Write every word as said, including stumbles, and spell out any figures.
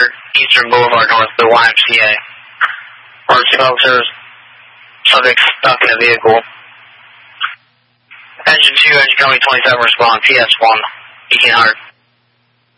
hundred Eastern Boulevard North, the Y M C A. Emergency officers, subject stuck in a vehicle. Engine two, engine company twenty-seven, respond, P S one, eighteen hundred.